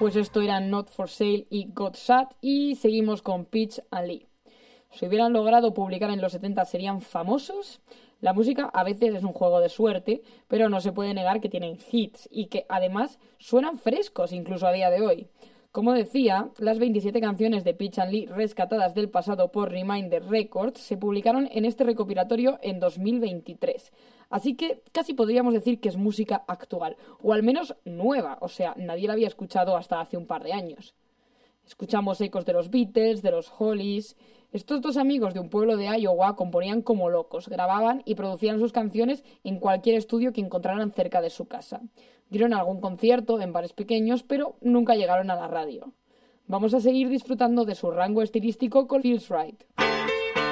Pues esto era Not For Sale y Got Sad, y seguimos con Peach and Lee. Si hubieran logrado publicar en los 70 serían famosos. La música a veces es un juego de suerte, pero no se puede negar que tienen hits y que además suenan frescos incluso a día de hoy. Como decía, las 27 canciones de Peach and Lee rescatadas del pasado por Reminder Records se publicaron en este recopilatorio en 2023. Así que casi podríamos decir que es música actual, o al menos nueva, o sea, nadie la había escuchado hasta hace un par de años. Escuchamos ecos de los Beatles, de los Hollies. Estos dos amigos de un pueblo de Iowa componían como locos, grababan y producían sus canciones en cualquier estudio que encontraran cerca de su casa. Dieron algún concierto en bares pequeños, pero nunca llegaron a la radio. Vamos a seguir disfrutando de su rango estilístico con Feels Right.